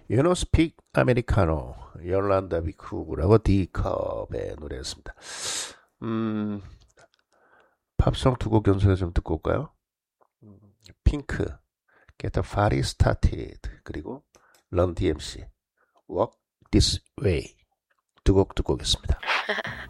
You know speak Americano. 열란다 비쿠라고 D컵의 노래였습니다. 음, 팝송 두 곡 연속해서 좀 듣고 올까요? 핑크, Get the Party Started. 그리고 런 DMC, Walk This Way. 두 곡 듣고 오겠습니다.